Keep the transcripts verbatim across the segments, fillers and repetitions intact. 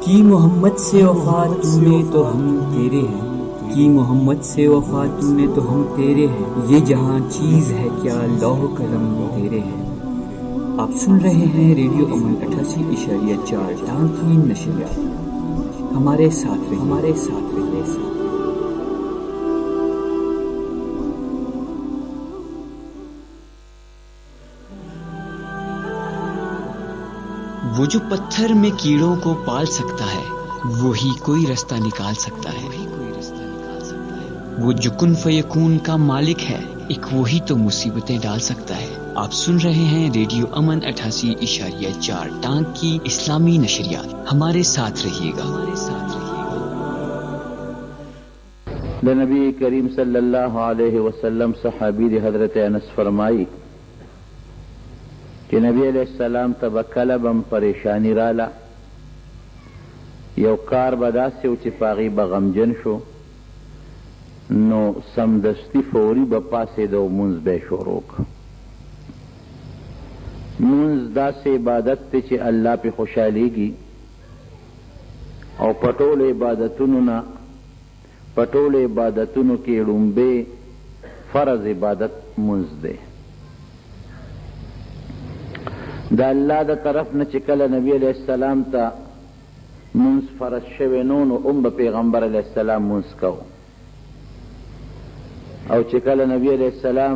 की मोहम्मद से वफा तूने तो हम तेरे हैं, की मोहम्मद से वफा तूने तो हम तेरे हैं, ये जहां चीज है क्या लौह कलम तेरे हैं। आप सुन रहे हैं रेडियो अमन अठासी इशारिया चार टांकी नशरियात। हमारे साथ रहिए, हमारे साथ रहिए साथ। वो जो पत्थर में कीड़ों को पाल सकता है, वही कोई रास्ता निकाल सकता है। वो जो कुन फयकून का मालिक है, एक वही तो मुसीबतें डाल सकता है। आप सुन रहे हैं रेडियो अमन अठासी इशारिया चार टांक की इस्लामी नशरियात। हमारे साथ रहिएगा, हमारे साथ रहिएगा। नबी करीम सल्लल्लाहु अलैहि वसल्लम सहाबी हजरत अनस फरमाई कि नबी अलैहिस्सलाम तब कलबम परेशानी राला, यौ कार बदासे उ چې پاغي بغمجن شو، نو سمدستی فوری بپاسې دو منز بے شروع منز دا سے عبادت تے چې اللہ پہ خوشحالیگی، او پټول عبادتونو نا پټول عبادتونو کې ړومبه فرض عبادت منز دے. دا اللہ دا طرف نه چې کله نبی علیہ السلام تا منز فرض شوی نو نو ام پیغمبر علیہ السلام منز کو، او چې کله نبی علیہ السلام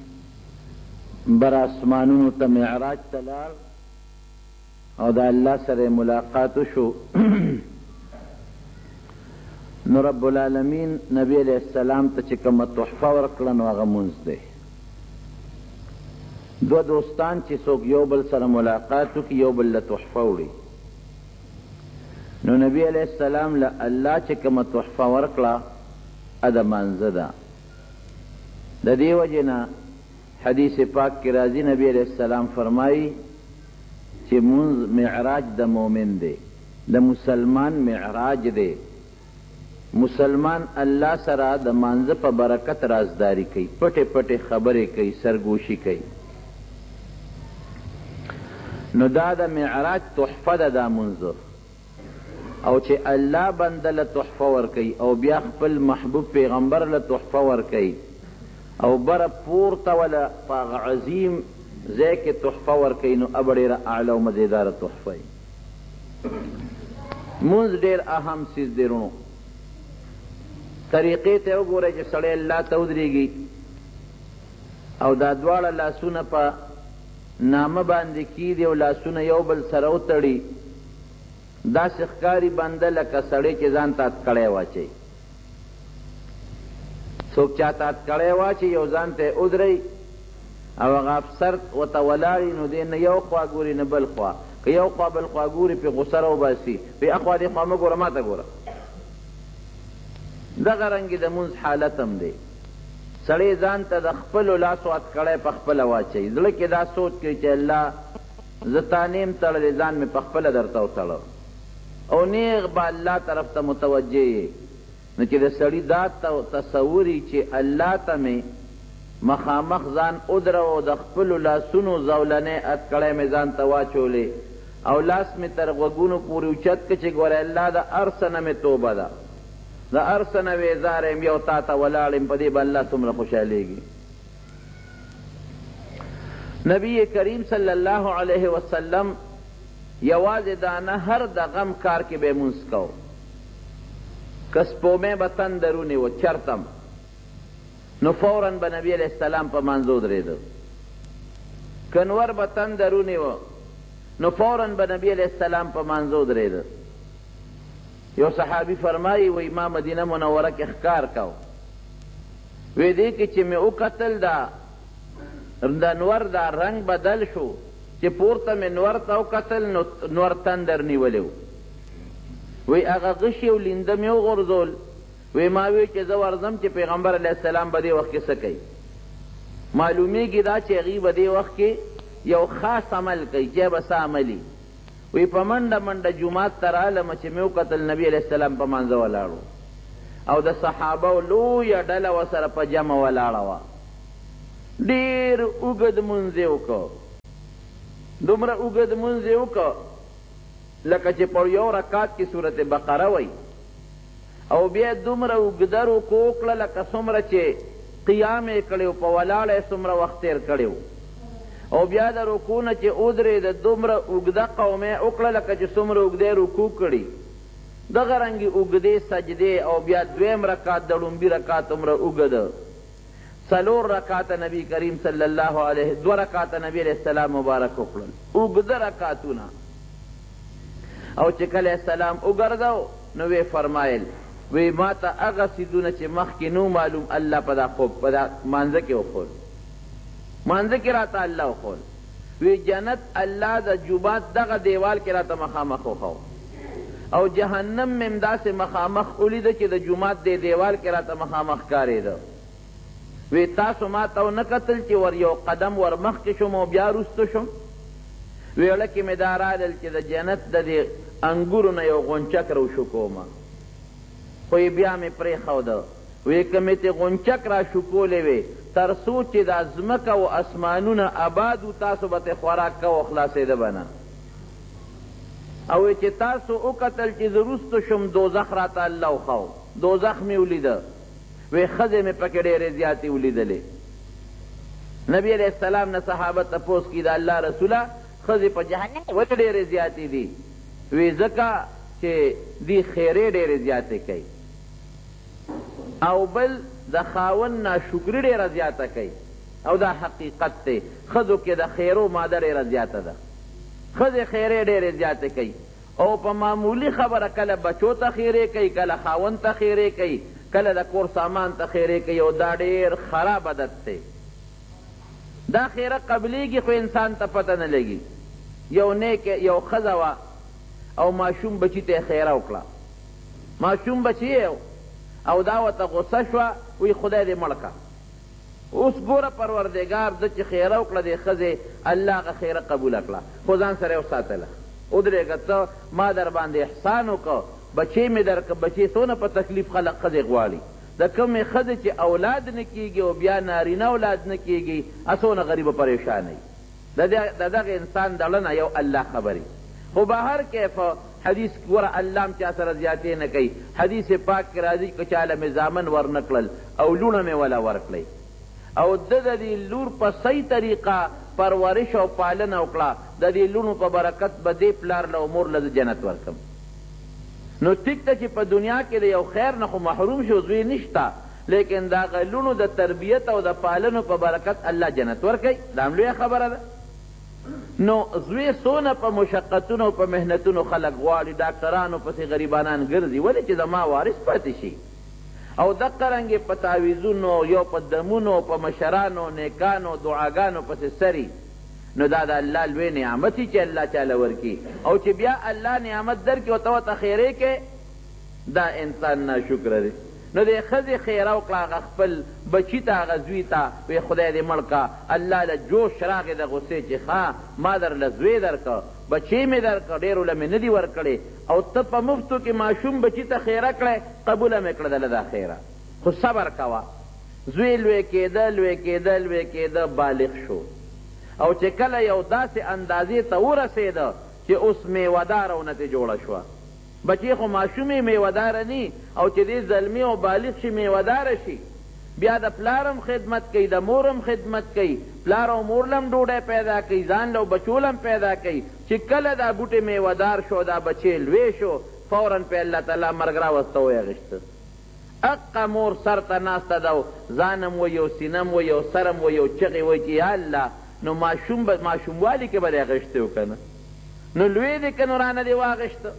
بر آسمانونو ته معراج ته لاړ او د الله سره ملاقات شو، نو رب العالمین نبی علیہ السلام ته چې کومه تحفه ورکړه نو هغه منز دی. دو دوستان چې څوک یو بل سره ملاقات وکړي، یو بل له تحفه وړي، نو نبی علیہ السلام له الله چې کومه تحفه ورکړه اده مانزه ده. د دې وجې نه حدیث پاک کې راځي، نبی علیہ السلام فرمایي چې منز معراج د مومن دی، د مسلمان معراج دی. مسلمان الله سره د مانزه په برکت رازداری کوي، پټې پټې خبرې کوي، سرګوشي کوي. نو دا د معراج تحفه ده دا منزه، او چې الله بنده له تحفه ورکوي او بیا خپل محبوب پیغمبر له تحفه ورکوي او بره پورته وله په هغه عظیم ځای کې تحفه ورکوي، نو ابه ډېره اعلی او مزیداره تحفه وي. مونځ ډېر اهم څیز دی رونو. طریقې ته وګورئ چې سړی الله ته ودرېږي او دا دواړه لاسونه په نامه باندې کیږي او لاسونه یو بل سره وتړي، داسې ښکاري بنده لکه سړی چې ځان ته اتکړی واچوي. څوک چاته اتکړی واچي، یو ځان ته یې ودرئ او هغه افسر ورته ولاړي، نو دی نه یو خوا ګوري نه بل خوا، که یو خوا بل خوا ګوري پې غوسه راوباسي، پې اخوا دې خوا مه ګوره ما ته ګوره. دغه رنګې د مونځ حالت هم دی. سړی ځان ته د خپلو لاسو اتکړی په خپله واچوي، زړه کې دا سوچ کوي چې الله زه تا نیم تړلی، ځان مې په خپله درته وتړه، او نیغ به الله طرف ته متوجه یې. نو چې د سړي دا تصوري چې الله ته مې مخامخ ځان ادره او د خپلو لاسونو زولنې اتکړی مې ځان ته واچولې او لاس مې تر غوږونو پورې اوچت که چې ګوره الله د هر څه نه مې توبه ده، د هر څه نه ویزاره یم، یو تا ته ولاړ یم، په دې به الله څومره خوشحالېږي. نبی کریم صلی الله علیه وسلم یوازې دا نه، هر د غم کار کې به یې مونځ کو. که سپومې به تن درونې و چرتم، نو فوراً به نبی علیہ السلام په مانځه ودرېده. که نور به تن درونې و، نو فوراً به نبی علیہ السلام په مانځه ودرېده. یو صحابي فرمایي وی ما مدینه منوره کې ښکار کو، وی دې کې چې مې وکتل دا د نور دا رنګ بدل شو، چې پورته مې نور ته وکتل نو نور تندر نیولی و. وی هغه غشي او لینده مې وغورځول، وی ما وی چې زه ورځم چې پیغمبر علیه السلام به دې وخت کې څه کوي. معلومیږي دا چې هغې به دې وخت کې یو خاص عمل کوي، چې به څه عملي. وی په منډه منډه جومات ته رالمه چې مې وکتل نبي علیه السلام په مانځه ولاړ او د صحابه لویه ډله ورسره په جمع ولاړه وه. ډېر اوږد مونځ یې وکړ، دومره اوږد مونځ یې وکړ لکه چې په یو رکعت کې صورت بقره وی او بیا دومره اوږده رکوع وکړه لکه څومره چې قیام یې کړی و، په ولاړه یې څومره وخت تېر کړی و، او بیا د رکوع نه چې ودرېده دومره اوږده قومه یې وکړه لکه چې څومره اوږده رکوع کړي، دغه رنګې اوږدې سجدې، او بیا دویم رکعت د لومبي رکعت عمره اوږده، څلور رکعته نبی کریم صلی الله علیه دو رکعته نبی علیه السلام مبارک وکړل، اوږده رکعتونه. او چې کله سلام وګرځاو نو وی فرمایل وی ما ته هغه څیزونه چې مخکې نو معلوم الله په دا خوب په دا مانځه کې وښول، مانځه کې راته الله وښول، وی جنت الله د جوبات دغه دیوال کې راته مخامخ وښو، او جهنم مې همداسې مخامخ ولیده چې د جومات دې دیوال کې راته مخامخ ښکارېده. وی تاسو ما ته ونه کتل چې ور یو قدم ور مخکې شم او بیا وروسته شم؟ وی لکه مې دا رالل چې د جنت د دې انګورو نه یو غونچک روشکومه، خو یې بیا مې پرېښوده. وی که مې تې غونچک را شکولې وې تر څو چې دا ځمکه او اسمانونه آباد و تاسو به تې خوراک کوو خلاصېده به نه. او چې تاسو وکتل چې زه وروسته شم دوزخ راته الله وښو، دوزخ مې ولیده، وی ښځې مې پکې ډېرې زیاتې ولیدلې. نبی علیہ السلام نه صحابه تپوس کړي د الله رسوله ښځې په جهنم کې ولې ډېرې زیاتې دي؟ وی ځکه چې دی خیرې ډېرې زیاتې کوي، او بل د خاوند ناشکري ډېره زیاته کوي، او دا حقیقت دی. ښځو کې د خیرو ماده ډېره زیاته ده، ښځې خیرې ډېرې زیاتې کوي، او په معمولی خبره کله بچو ته خیرې کوي، کله خاوند ته خیرې کوي، کله د کور سامان ته خیرې کوي، او دا ډېر خراب عادت دی. دا خیره قبلیږي خو انسان ته پته نه لګي. یو نیک یو ښځه وه او ماشوم بچي ته یې خیره وکړه، ماشوم بچي او دا ورته غصه شوه، وی خدای دې مړ کړه. اوس ګوره پروردګار ده چې خیره وکړه دې ښځې، الله هغه خیره قبوله کړه، خو ځان سره یې وساتله. ودرېږه ته ما در باندې احسان وکړه، بچې مې درکړه. بچې څونه په تکلیف خلق ښځې غواړي، د کومې ښځې چې اولاد نه کېږي او بیا نارینه اولاد نه کېږي، څونه غریبه پریشانوي. د دغه انسان دړه نه یو الله خبري. خو به هر کیف حدیث ګوره الله هم چا سره زیاتې نه کوي. حدیث پاک کې راځي که چاله مې زامن ورنه کړل او لوڼه مې وله ورکړئ، او ده د دې لور په صحیح طریقه پرورش او پالنه وکړه، د دې لوڼو په برکت به دې پلار له مور له جنت ورکم. نو ټیک ته چې په دنیا کې د یو خیر نه خو محروم شو، زوی نشته، لیکن د هغه لوڼو د تربیت او د پالنو په برکت الله جنت ورکوي. دا هم لویه خبره ده. نو زوی څونه په مشقتونو او په محنتونو خلک غواړي، ډاکټرانو پسې غریبانان ګرځي، ولې چې زما وارث پاتې شي. او دقه رنګې په تعویذونو یو په دمونو په مشرانو نیکانو دعاګانو پسې سري. نو دا د الله لوی نعمت چې الله چاله ورکي، او چې بیا الله نعمت درکړي او ته ورته خیرې کې، دا انسان ناشکره دی. نو د ښځې خیره وکړه هغه خپل بچي ته، هغه زوی ته، وی خدای دې مړ کا. الله له جوش راغې د غصې چې ښه ما در له زوی درکړه، بچی مې درکړه، ډېرو له مې نه دي ورکړې، او ته په مفتو کې ماشوم بچي ته خیره کړی، قبوله مې کړه دله دا خیره. خو صبر کوه. زوی لوی کېده لوی کېده لوی کېده بالغ شو، او چې کله یو داسې اندازې ته ورسېده چې اوس میوهداره ونتې جوړه شوه. بچی خو ماشومې میوهداره نی، او چې دې زلمي او بالغ شي میوهداره شي، بیا د پلارم خدمت کوي، د مورم خدمت کوي، پلار او مور لم ډوډۍ پیدا کوي، ځان له بچو لم پیدا کوي. چې کله دا بوټی میوهدار شو، دا بچی لوی شو، فوراً په الله تعالی مرګ راوسته ویې غېشته. اقا مور سر ته ناسته ده، ځانم وی او سینم وی او سرم وی او چغې وی چې یا الله، نو ماشوم ماشوموالي کې به دې اغېشتی و که نه؟ نو لوی دی که نو رانه دې واغېشته.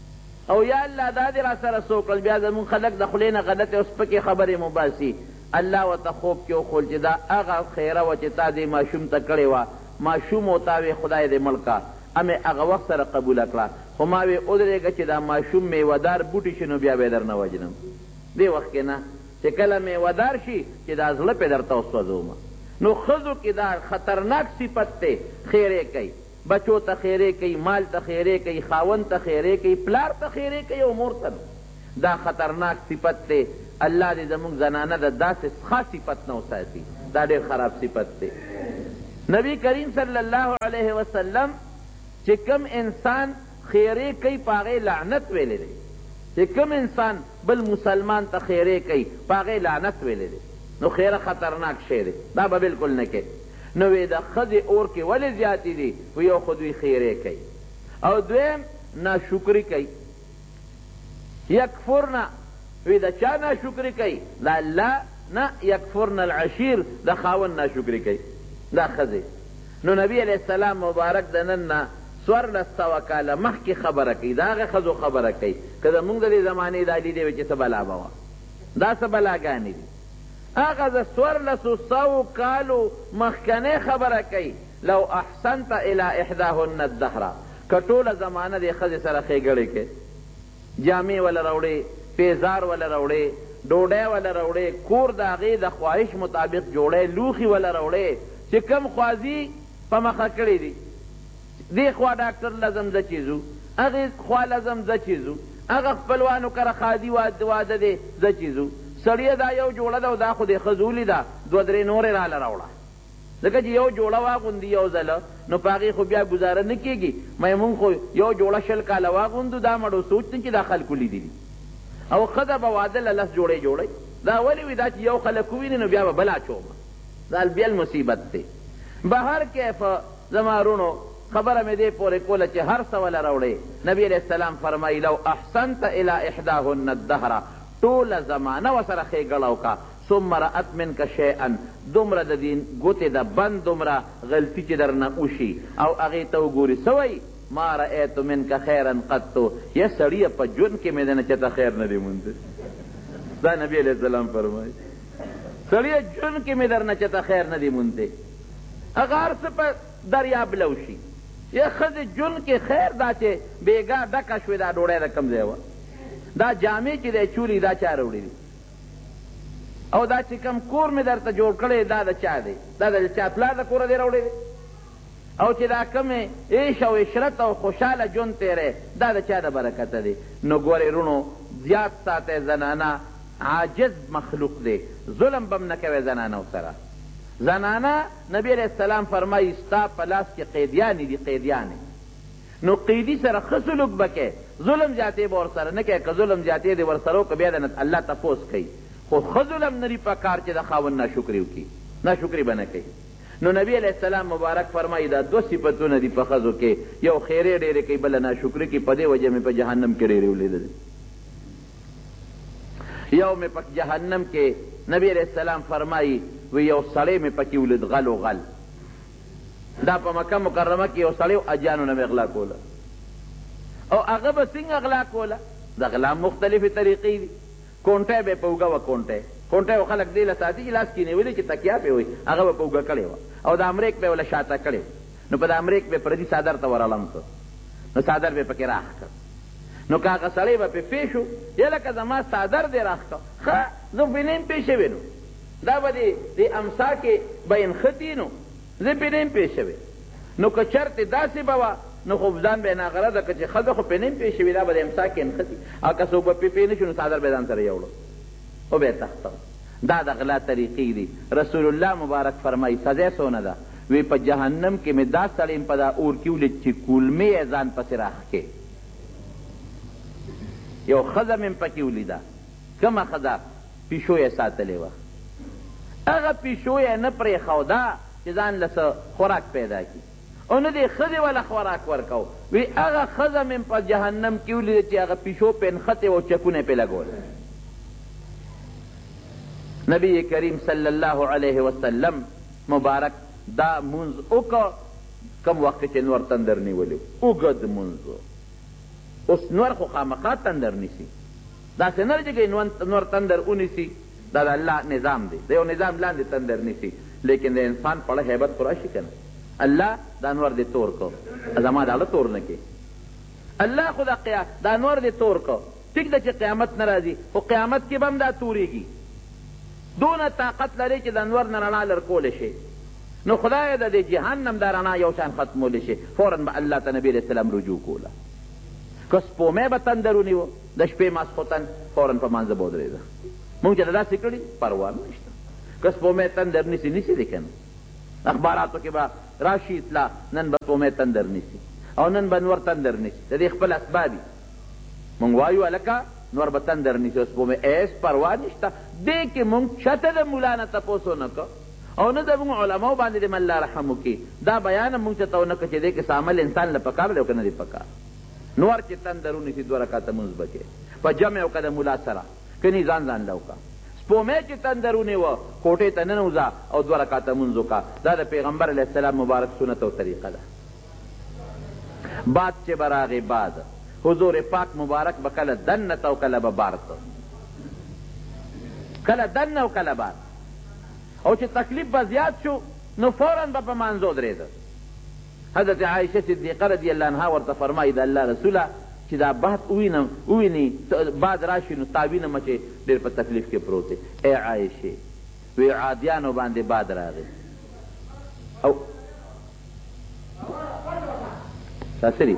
او یا الله دا دې را سره څه وکړل. بیا زمونږ خلک د خولې نه غلطې او سپکې خبرې مباسي. الله ورته خوب کې وښول چې دا هغه خیره وه چې تا دې ماشوم ته کړې وه، ماشوم او تا وې خدای دې مړ کا، امې هغه وخت سره قبوله کړه. خو ما وې ودرېږه چې دا ماشوم میوهدار بوټي شي نو بیا به یې در نه وجنم. دې وخت کې نه، چې کله میوهدار شي چې دا زړه پې درته وسوځومه. نو ښځو کې دا خطرناک صفت دی، خیرې کوي، بچو ته خیرې کوي، مال ته خیرې کوي، خاوند ته خیرې کوي، پلار ته خیرې کوي او مور ته. دا خطرناک صفت دی. الله دې زموږ زنانه د داسې ښه صفت نه وساتي. دا ډېر خراب صفت دی. نبی کریم صلی الله علیه وسلم چې کم انسان خیرې کوي په هغې لعنت ویلی دی چې کوم انسان بل مسلمان ته خیرې کوي په هغې لعنت ویلی دی نو خیره خطرناک شی دی دا به بالکل نه کوي نو وی د ښځې اور کې ولې زیاتې دي و یو خو دوی خیرې کوي او دویم ناشکري کوي یکفرن وی د چا ناشکري کوي د الله نه یکفرن العشیر د خاوند ناشکري کوي دا ښځې نو نبی علیه السلام مبارک د نن نه څوارلس سوه کاله مخکې خبره کوي د هغې ښځو خبره کوي که زمونږ د دې زمانې دا لیدې وي چې څه بلا به وه دا څه بلاګانې دي هغه د څوارلسو سوو کالو مخکنۍ خبره کوي لو احسنت الی احداهن الدهره که ټوله زمانه دې ښځې سره ښېګړې کې جامې وله راوړې پیزار وله راوړې ډوډۍ وله راوړې کور د هغې د خواهش مطابق جوړی لوښي وله راوړې چې کم خوازي په مخه کړي دي دې خوا ډاکټر لازم زه چیزو هغې خوا لازم زه چیزو هغه خپلوانو کره خادي واده دی زه چیزو سړیه دا یو جوړه ده او دا خو دې ښځو ولیده دوه درې نورې راله راوړه ځکه چې یو جوړه واغوندي یو ځله نو په هغې خو بیا ګزاره نه کېږي مونږ خو یو جوړه شل کاله واغوندو دا مړو سوچ نه چې دا خلکو لیدلي او ښځه به واده له لس جوړې جوړی دا ولې وي دا چې یو خلک وویني نو بیا به بل اچومه دا بیا مصیبت دی به هر کیف زما رونو خبره مې دې پورې کوله چې هر څه وله راوړې نبي علیه السلام فرمایي لو احسنت الی احداهن الدهره ټوله زمانه ورسره ښېګړه وکړه ثم رأت منک شیئا دومره د دې ګوتې د بند دومره غلطي چې درنه وشي او هغې ته وګوري څه وایي ما رأیت منک خیرا قطو یا سړیه په ژوند کې مې د نه چېته خیر نه دی موندلی دا نبي علیه السلام فرمایي سړیه ژوند کې مې در نه چېته خیر نه دی موندلی هغه هر څه په دریاب لوشي یا ښځې ژوند کې خیر دا چې بېګا ډکه شوې دا ډوډۍ د کوم ځای وه دا جامې چې دی چولي دا چا راوړي دي او دا چې کم کور مې درته جوړ کړی دا د چا دی دا د چا پلار د کوره دی راوړی دی او چې دا کمې عیش او عشرت او خوشحاله ژوند تیری دا د چا د برکته دی نو ګورې رونو زیات ساتئ زنانه عاجز مخلوق دی ظلم به م نه کوئ زنانو سره زنانه نبی علیه السلام فرمایي ستا په لاس کې قیدیانې دي قیدیانې نو قیدي سره ښه سلوک به کوې ظلم زیاتې به ورسره نه کوې که ظلم زیاتې دې ورسره وکړه بیا د الله تپوس کوي خو ښه ظلم نري په کار چې د خاوند ناشکري وکړي ناشکري به نه کوي نو نبی علیه السلام مبارک فرمایي دا دو صفتونه دي په ښځو کې یو خیرې ډېرې کوي بله ناشکري کوي په دې وجه مې په جهنم کې ډېرې ولیدلې یو مې په جهنم کې نبی علیه السلام فرمایي وی یو سړی مې پکې ولید غل و غل دا په مکه مکرمه کې یو سړی و اجانو نه مې اغلا کوله او هغه به څنګه اغلا کوله د غلا مختلفې طریقې دي کونټی به یې په اوږه وه کونټی کونټی و خلک دې له ساتي چې لاس کې نیولي چې تکیا پې وي هغه به په اوږه کړې وه او د امریک به یې وله شاته کړې نو په د امریک به یې پردي څادر ته ورالم کړ نو څادر به یې پکې راخ کړ نو که هغه سړی به پې پې شو یا لکه زما څادر دې راخ کړ ښه زه پې نه یم پې شوې نو دا به د امسا کې به انخطي نو زه پې نه یم پې شوې نو که چرتې داسې به وه نو خو ځان به یې ناغره ده که چې ښځه خو پې نه یم پې شوې دا به د امسا کې انخطي او که څوک به پې پې نه شو نو څادر به یې ځان سره یوړو او به یې تختو دا د غلا طریقې دي رسول الله مبارک فرمایي سزا څونه ده وی په جهنم کې مې دا سړی په دا اور کې ولید چې کولمې یې ځان پسې راښکې یو ښځه مې پکې ولیده کومه ښځه پیشو یې ساتلې وه هغه پیشو یې نه پرېښوده چې ځان له څه خوراک پیدا کړي او نه دې ښځې وله خوراک ورکو وی هغه ښځه مې په جهنم کې ولیده چې هغه پیشو پې نښتې و چکونه پې لګول نبی کریم صلی الله علیه وسلم مبارک دا منځ وکړه کم وخت چې نور تندر نیولی اوږد منځ اوس نور خو خامخا تندر نیسي داسې نه چې نور تندر ونیسي دا د الله نظام دی د یو نظام لاندې تندر نیسي لیکن د انسان پړه هیبت خو راشي که نه الله دا نور دې تور کو زما دا تور نه کې الله خو دا نور دې تور کو ټیک ده چې قیامت نه راځي خو قیامت کې به هم دا توریږي دونه طاقت لري چې د انور نه رڼا لرکولی شي نو خدای د دې جهنم دا رڼا یو شان ختمولی شي فورا به الله ته نبي علیه السلام رجوع کوله که سپومۍ به تندر ونیوه د شپې ماسخوتن فورا په مانځه به ودرېده مونږ چې داسې کړي پروا نشته که سپومۍ تندر نیسي نیسي دی که نه اخباراتو کې به راشي اطلاع نن به سپومۍ تندر نیسي او نن به نور تندر نیسي د دې خپل اسبابي مونږ وایو هلکه نور به تندر نیسي اوس به مې ایس پروا نشته دې کې مونږ چته د ملا نه تپوس ونه که او نه زموږ علماو باندې دې الله رحم وکړي دا بیان هم مونږ چته ونه که چې دې کې سامل انسان له پکار دی او که نه دی پکار نور چې تندر ونیسي دوه رکعته مونځ به کې په جمع وکړه د ملا سره که نه ځان ځان له وکړه سپومې چې تندر ونیوه کوټې ته ننوځه او دوه رکعته مونځ وکړه دا د پیغمبر علیه السلام مبارک سنت او طریقه ده باد چې به راغې باد حضور پاک مبارک به کله دنت او کله به بارت کله دن او کله بارت او چې تکلیف به زیات شو نو فوراً به په مانځو درېده حضرت عایشه صدیقه رضی الله عنها ورته فرمایي د الله رسوله چې دا باد ووینم وویني باد راشي نو تا وینمه چې ډېر په تکلیف کې پروت دی ای عایشې وی عادیانو باندې باد راغی او ساسری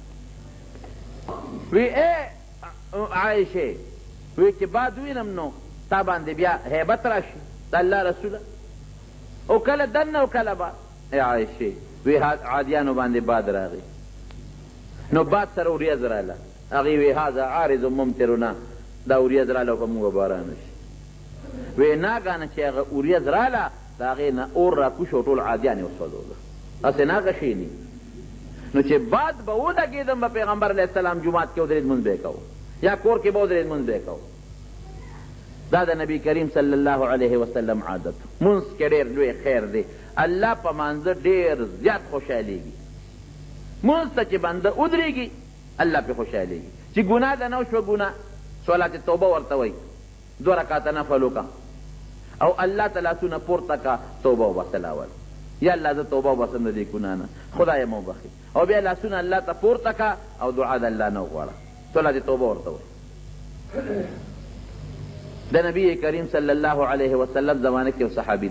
وی ای عایشه وی چې باد وینم نو تا باندې بیا هیبت راشي د الله رسوله او کله دن او کله باد ای عایشه وی عادیانو باندې باد راغی نو باد سره وریځ راله هغې وی هذا عارض ممطرنا دا وریځ راله او په موږ باران شي وی ناګانه چې هغه وریځ راله د هغې نه اور راکوش او ټول عادیان یې وسوځوله هسې ناغه شی نی نو چې باد به ولګېدم به پیغمبر علیه السلام جومات کې ودرېد مونځ به یې کوو یا کور کې به ودرېد مونځ به یې کوو دا د نبی کریم صلی الله علیه وسلم عادت مونځ کې ډېر لوی خیر دی الله په مانځه ډېر زیات خوشحالیږي مونځ ته چې بنده ودرېږي الله پې خوشحالیږي چې ګناه ده نه وشوه ګناه صلات توبه ورته وایي دوه رکعته نفل وکړه او الله ته لاسونه پورته که توبه وباسه اول یا الله زه توبه وباسم د دې ګناه نه خدای مو بخي او بیا لاسونه الله ته پورته که او دعا د الله نه وغواړه صلات توبه ورته وایي د نبی کریم صلی الله علیه وسلم زمانه کې یو صحابي دی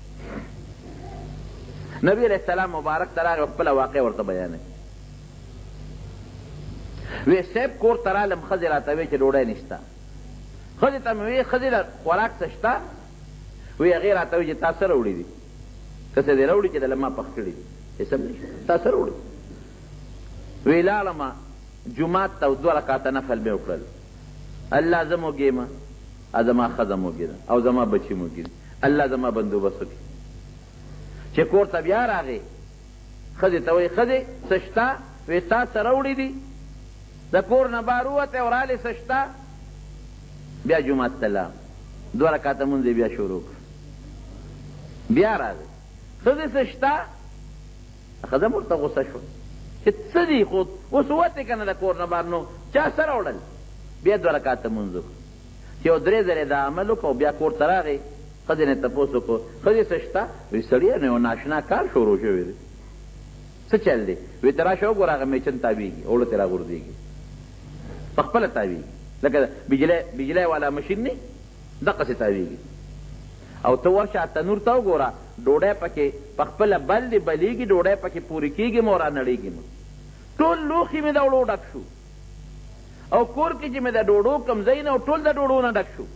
نبی علیه السلام مبارک ته راغی خپله واقع ورته بیانوي وی صاحب کور ته رالم ښځې راته وی چې ډوډۍ نشته ښځې ته مې وی ښځې له خوراک څه شته وی هغې راته وی چې تا څه راوړي دي که څه دې راوړي چې دله ما پخ کړي دي هېڅ هم نشته تا څه راوړي وی لاړمه جومات ته دوه رکعته نفل مې وکړل الله زه موږېمه زما ښځه موږې ده او زما بچي موږې دي الله زما بندوبست وکړي چې کور ته بیا راغې ښځې ته وایي ښځې څه شته وی تا څه راوړي دي د کور نه بار ووتې او رالې څه شته بیا جومات ته لاړم دوه رکعته مونځ بیا شروع کړ بیا راغې ښځې څه شته ښځه هم ورته غوسه شوه چې څه دي خو اوس ووتې که نه د کور نه بار نو چا څه راوړل بیا دوه رکعته مونځ وکړو چې یو درې ځلې دا عمل وکړو او بیا کور ته راغې ښځې نه تپوس وکړو ښځې څه شته وایي سړیه نو یو ناشنا کار شروع شوی دی څه چل دی وایي ته راشه وګوره هغه میچن تاویږي اوړه ترې راغورځېږي په خپله تاویږي لکه بجلی والا مشین نه دقسې تاویږي او ته ورشه تنور ته وګوره ډوډۍ پکې په خپله بل دې بلیږي ډوډۍ پکې پورې کېږي م او رانړېږي م ټول لوښي مې د اوړو ډک شو او کور کې چې مې د ډوډو کم ځای نه او ټول د ډوډو نه ډک شو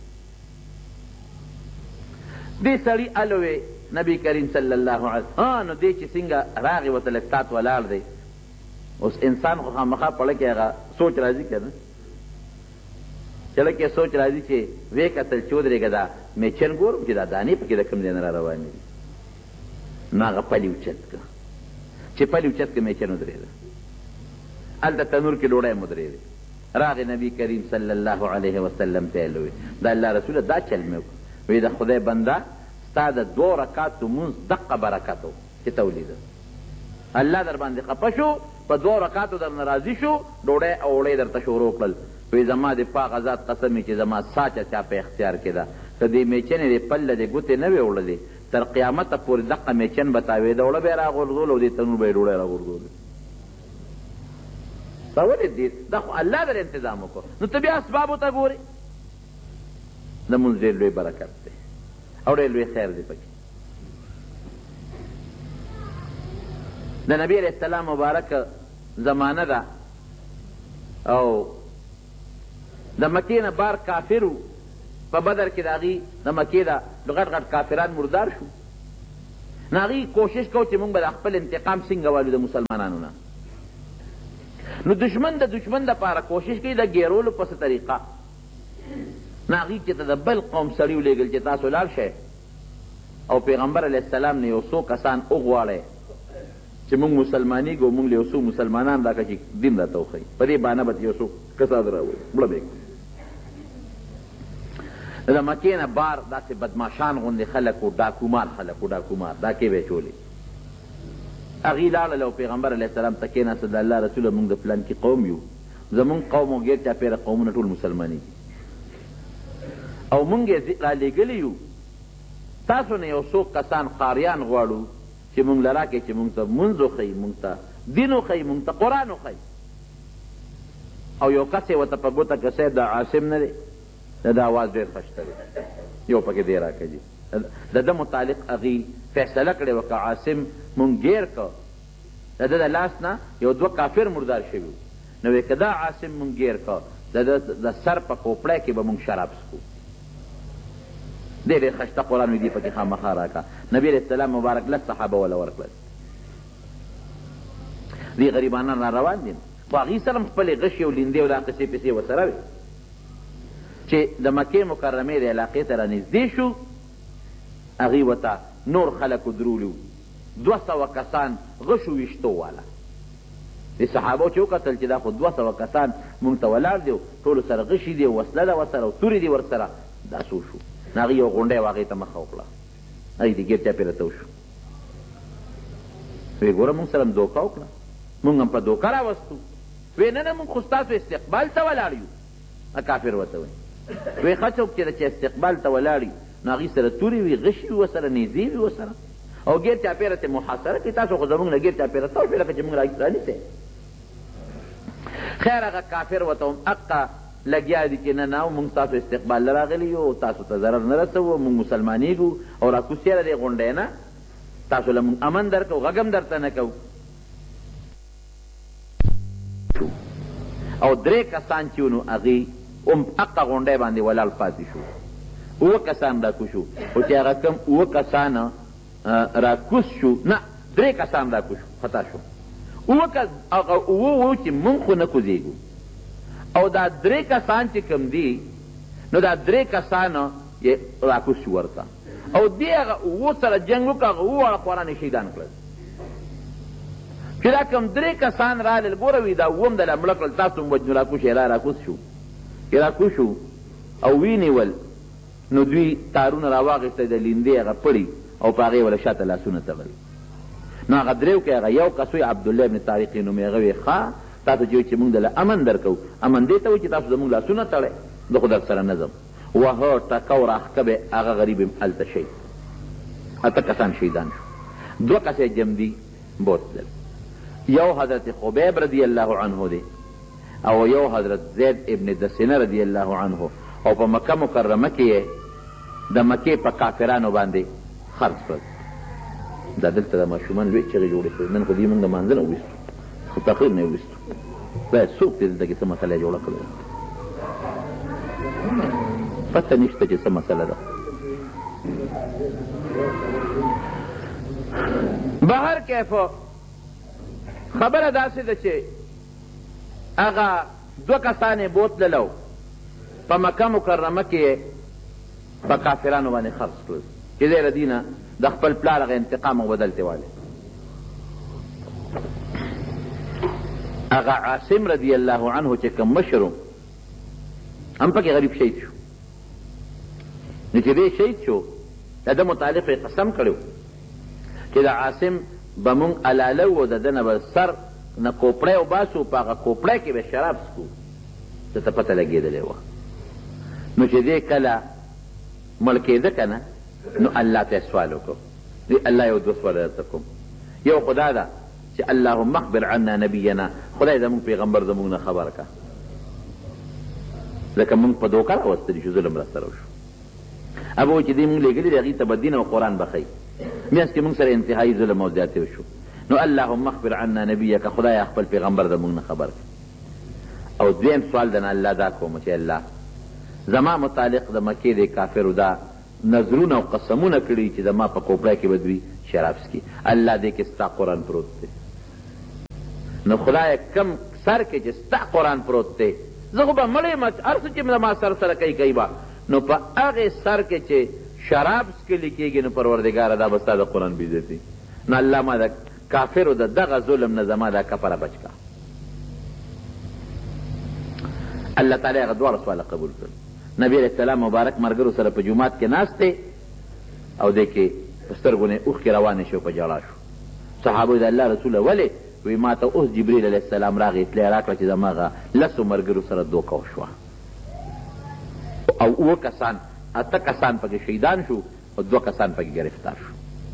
دې سړي الوې نبی کریم صلی الله علیه ها نو دې چې څنګه راغې ورته لږ تات ولاړ دی اوس انسان خو خامخا پړه کې هغه سوچ راځي که نه چله کې سوچ راځي چې ویې کتل چې ودرېږه دا میچن ګورم چې دا دانې پکې د کوم ځای نه را روانې دي نو هغه پلي اوچت که چې پلي اوچت که میچن ودرېده هلته تنور کې ډوډۍ م ودرېدې راغې نبی کریم صلی الله علیه وسلم ته یې وویل د الله رسوله دا چل مې وکړ وی د خدای بنده ستا د دوو رکاتو مونځ دقه برکت و چې ته ولیده الله در باندې خفه شو په دوو رکاتو در نه راضي شو ډوډۍ او وړۍ درته شروع کړل وی زما د پاک ذات قسم چې زما ساچه چا په اختیار کې ده که دې میچنې د پله د ګوتې نه وې وړلې تر قیامته پورې دقه میچن به تاوېده وړه به یې راغورځول او دې تنور به یې ډوډۍ راغورځولې دا ولې دې دا خو الله در انتظام وکړو نو ته بیا اسبابو ته ګورې د مونځ ډېر لوی برکت دی او ډېر لوی خیر دی پکې د نبی علیه السلام مبارک زمانه ده او د مکې نه بار کافر و په بدر کې د هغې د مکې د غټ غټ کافران مردار شو نو هغې کوشش کو چې مونږ به د خپل انتقام څنګه والو د مسلمانانو نه نو دشمن د دشمن دپاره کوشش کوي د ګیرولو په څه طریقه نه هغوی چې ته د بل قوم سړي ولېږل چې تاسو لاړ شئ او پیغمبر علیه السلام نه یو څو کسان وغواړئ چې موږ مسلمانېږو موږ له یو څو مسلمانان راکړه چې دین راته وښیي په دې بهانه به یو څو کسان راوړي مړه به د مکې نه بار داسې بدماشان غوندې خلک و ډاکومار خلک و ډاکومار دا کې به یې چولې هغوی لاړل او پیغمبر علیه السلام ته کېناسته د الله رسوله موږ د فلانکي قوم یو زمونږ قوم او ګیر چاپېره قومونه ټول مسلمانېږي او موږ یې رالېږلي یو تاسو نه یو څو کسان قاریان غواړو چې موږ له راکړئ چې موږ ته مونځ وښیي موږ ته دین وښیي موږ ته قرآن وښیي او یو کس یې ورته په ګوته که صاحب دا عاصم نه دی د ده اواز ډېر خشته دی یو پکې دی راکړه جي د ده متعلق هغې فیصله کړې وه که عاصم مونږ ګیر که د ده د لاس نه یو دوه کافر مردار شوي نو وایي که دا عاصم مونږ ګیر که د ده د سر په کوپړی کې به مونږ شراب څکو دی ډېر خشته قرآن وي دې پکې خامخا راکړه نبي علیه السلام مبارک لس صحابه وله ورکړل دې غریبانان را روان دي خو هغوی سره هم خپلې غشې او لیندې او دا قصې پسې ورسره وې چې د مکې مکرمې د علاقې ته رانږدې شو هغوی ورته نور خلک ودرولي دوه سوه کسان غشو ویشتو والا د صحابو چې وکتل چې دا خو دوه سوه کسان مونږ ته ولاړ دي ټولو سره غشي دي وسله ده ورسره او تورې دي ورسره دا څو شو نو هغوی یو غونډی و هغې ته مخه وکړه هغوی د ګیر چاپېره تو شو وی ګوره مونږ سره هم دوکه وکړه مونږ هم په دوکه راوستو وی نه نه مونږ خو ستاسو استقبال ته ولاړ یو کافر ورته وایي وی ښه څوک چې چې استقبال ته ولاړ یي نو هغوی سره تورې وي غشي وي ورسره نیزې وي ورسره او ګیر چاپېره ته محاصره کوي تاسو خو زمونږ نه ګیر چاپېره تو شوې لکه چې مونږ رانیسئ خیر هغه کافر ورته هم حقه لګیا دي چې نه نه مونږ تاسو استقبال له راغلي یو تاسو ته ضرر نه رسوو مونږ مسلمانېږو او راکوس یې له دې غونډۍ نه تاسو له مونږ امن در کوو غږ هم درته نه کوو او درې کسان چې نو هغې هم حقه غونډۍ باندې ولاړ پاتې شو اووه کسان راکوز شو خو چې هغه کم اووه کسان راکوز شو نه درې کسان راکوز شو خطا شو اووه هغه اووه وو چې مونږ خو نه کوزېږو او دا درې کسان چې کم دي نو دا درې کسان راکوز شو ورته او دې هغه اووه سره جنګ وکړه هغه اووه واړه خواران یې شهیدان کړل چې دا کم درې کسان رالل ګوره وي دا اووه هم دله مړه کړل تاسو هم وجنو راکوز شئ را راکوز شو چې راکوز شو او وینیول نو دوی تارونه راواغېسته د لیندې هغه پړي او په هغې وله شاته لاسونه تړل نو هغه دریو کې هغه یو کس وی عبدالله ابن طارق یې نومې هغه وی ښه تاسو چې چې مونږ دله امن درکوو امن دې ته وایي چې تاسو زمونږ لاسونه تړئ زه خو در سره نه ځم وهه ټکه او راښکه به هغه غریب هم هلته شهید اته کسان شهیدان شو دوه کسې جمدي بوتلل یو حضرت خبیب رضی الله عنه دی او یو حضرت زید ابن دسنه رضی الله عنه او په مکه مکرمه کې د مکې په کافرانو باندې خرڅ کړل دا دلته د ماشومان لوی چغې جوړې کړې نن خو دې مونږ د مانځه نه وویستو خو تقریر نه یې وویستو باید څوک دې دلته کې څه مسله یې جوړه کړې پته نشته چې څه مسله ده بهر کیفو خبره داسې ده چې هغه دوه کسان یې بوتللو په مکه مکرمه کې په کافرانو باندې خرڅ کړل چې دی له دینه د خپل پلار هغه انتقام او بدلتې والی هغه عاصم رضی الله عنه چې کوم مشر هم پکې غریب شهید شو نو چې دی شهید شو د ده متعلق یې قسم کړی چې د عاصم به مونږ الاله و د ده نه به سر نه کوپړی وباسو په هغه کوپړی کې به شراب څکو ده ته پته لګېدلې وه نو چې دی کله مړ کېده که نه نو الله ته سوال وکړو الله یو دوه سواله درته کوم یو خو دا ده چې اللهم اخبر عنا نبینا خدای زمونږ پیغمبر زمونږ نه خبر که ځکه مونږ په دوکه راوستلي شو ظلم راسره وشو هغه وایي چې دی مونږ لېږلي دی هغې ته به دین او قرآن بښئ میانځ کې مونږ سره انتهایي ظلم او زیاتې وشو نو اللهم اخبر عنا نبیک خدای خپل پیغمبر زمونږ نه خبر که او دویم سوال دنه الله دا کوم چې الله زما متعلق د مکې د کافرو دا نظرونه او قسمونه کړي چې زما په کوپړی کې به دوی شراب څکي الله دې کې ستا قرآن پروت دی نو خدای کم سر کې چې ستا قرآن پروت دی، زه خو به مړی یم، هر څه چې ما سر سره کوي کوي به، نو په هغې سر کې چې شراب څکلي کېږي، نو پروردګاره دا به ستا د قرآن بېزتي. نو الله ما د کافرو د دغه ظلم نه زما دا کفره بچ کا. الله تعالی هغه دواړه سواله قبول کړل. نبی علیہ السلام مبارک ملګرو سره په جومات کې ناست دی او دی کې په سترګو نه اوښکې روانې شو، په ژړا شو. صحابه د الله رسوله ولې؟ وی ما ته اوس جبریل علیه السلام راغی اطلاع راکړه چې زما هغه لسو ملګرو سره دوکه وشوه او اوه کسان اته کسان پکې شهیدان شو او دوه کسان پکې گرفتار شو.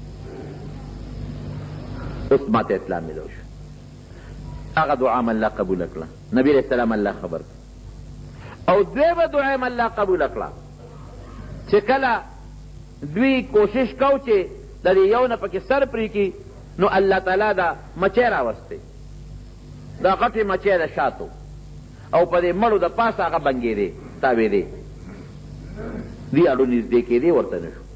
اوس ما ته اطلاع میلو شو. هغه دعا م الله قبوله کړه، نبی علیه السلام الله خبر او دویمه دعا م الله قبوله کړه چې کله دوی کوشش کو چې د دې یو نه پکې سر پرې کړي، نو الله تعالی دا مچۍ راوستی، دا غټې مچۍ د شاتو، او په دې مړو د پاسه هغه بنګېدې تاوېدې، دوی اړو نږدې کېدې ورته نه شو.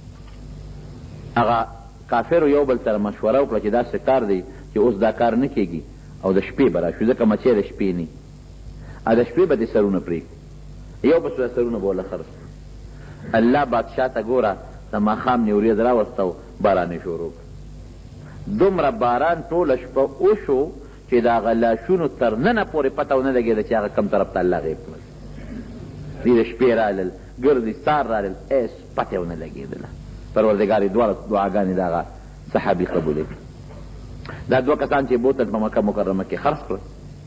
هغه کافرو یو بل سره مشوره وکړه چې داسې کار دی چې اوس دا کار نه کېږي او د شپې به راشو، ځکه مچۍ د شپې نه او د شپې به دې سرونه پرېږدي، یو به سرونه به له خرڅ. الله بادشاه ته ګوره د ماښام نه ورېځ راوسته، باران یې شروع کړ. دومره باران ټوله شپه وشو چې د هغه لاشونو تر ننه پورې پته ونه لګېده چې هغه کم طرف ته الله غیب کړل. دوی د شپې رالل، ګردې سار رالل، هېڅ پته ونه لګېدله. پروردګار یې دواړه دعاګانې د هغه صحابي قبولې کړې. دا دوه کسان چې بوتل په مکه مکرمه کې خرڅ کړل.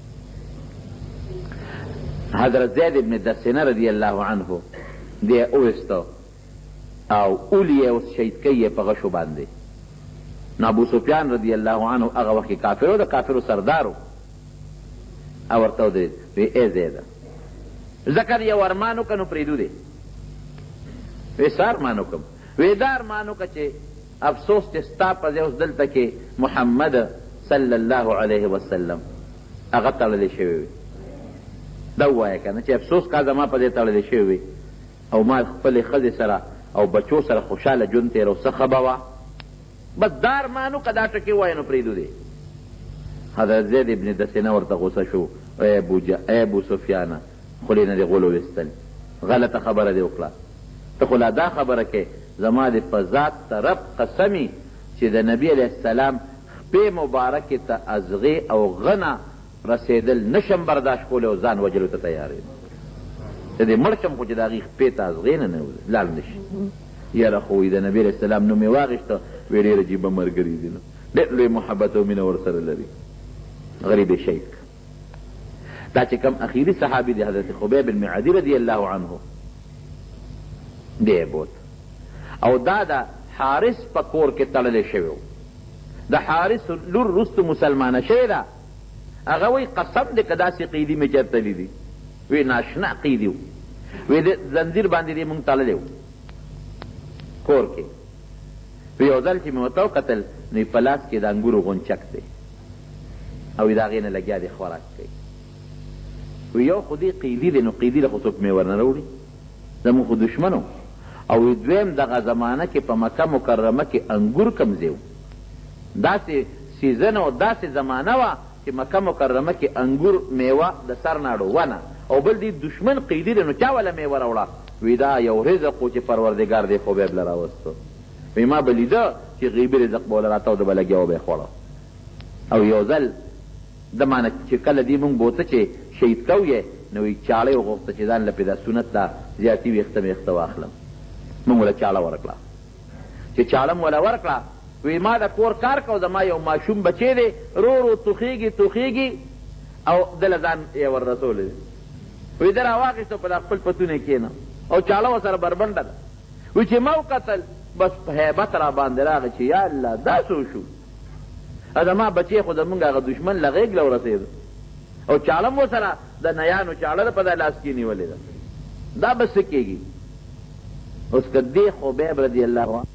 حضرت زید ابن دسنه رضی الله عنه دی اویسته او اولی یې اوس شهید کوي په غشو باندې. نو ابو سفیان رضی الله عنه هغه وخت کې کافرو د کافرو سردارو او ورته ودرېد، وی ای زیده ذکر یو ارمان وکړه نو پرېږدو دی. وی څه ارمان وکړم؟ وی دا ارمان وکړه چې افسوس چې ستا په ځای اوس دلته کې محمد صلی الله علیه وسلم هغه تړلی شوی وي. دا ووایه که نه چې افسوس کا زما په ځای تړلی شوی وي او ما خپلې ښځې سره او بچو سره خوشحاله ژوند تېرو، څه ښه به وه. بس دا ارمان وکړه، دا ټکې ووایه نو پرېږدو دی. حضرت زید ابن دسنه ورته غوسه شو، ای ابو ج... ای ابو سفیانه خولې نه دې غولو ویستل، غلطه خبره دې وکړه. ته خو لا دا خبره کې زما د په ذات طرف قسمي چې د نبي علیه السلام خپې مبارکې ته ازغې او غنه رسېدل نشم برداشت کولی او ځان وجلو ته تیار یم. ته دې مړ شم خو چې د هغې خپې ته ازغې نه نه لاړ نه شي. یاره خو د نبي علیه السلام نوم یې واخېسته، وی ډېر عجیبه ملګري دي، نو ډېر لوی محبت او مینه ورسره لري. غریب یې شهید کړ. دا چې کوم اخیري صحابي دی حضرت خبیب بن معدي رضی الله عنه دی بوت او دا د حارث په کور کې تړلی شوی و. د حارث لور وروستو مسلمانه شوې ده. هغه وایي قسم دی که داسې قیدي مې چېرته لیدي. وی ناشنا قیدي و، وی د زنځیر باندې دې مونږ تړلی و کور کې. وی یو ځل چې مې ورته وکتل نو په لاس کې د انګورو غونچک دی او د هغې نه لګیا دی خوراک کوي. وی یو خو دې قیدي دی، نو قیدي له خو څوک مې ورنه راوړي، زموږ خو دشمن و. او دویم دغه زمانه کې په مکه مکرمه کې انګور کم ځای و. داسې سیزن او داسې زمانه وه چې مکه مکرمه کې انګور میوه د سر نه اړو ونه، او بل دې دشمن قیدي دی، نو چا وله میوه راوړه؟ وی دا یو رزق و چې پروردګار دې خبیب له راوسته. وی ما به لیده چې غیبي رزق به وله راته او د به لګیا و به یې خوړه. او یو ځل د مانه چې کله دې مونږ بوته چې شهید کو یې، نو وی چاړه یې وغوښته چې ځان له پې دا سنت ده زیاتي ویښته ویښته واخلم. مونږ وله چاړه ورکړه. چې چاړه م وله ورکړه، وی ما د کور کار کو، زما یو ماشوم بچی دی رو رو توخیږي توخیږي او دله ځان یې ور رسولی دی. وی ده راواخېستو په دا خپل پتونه کېنه او چاړه ورسره بربنډه ده. وی چې ما وکتل بس په هیبت را باندې راغی چې یا الله دا څه شو. زما بچی خو زمونږ هغه دشمن له غېږ له ورسېده او چاړه م ورسره د نیانو چاړه په دا لاس کې نیولې ده. دا به څه کېږي؟ اوس که دې خبیب رضی الله عنه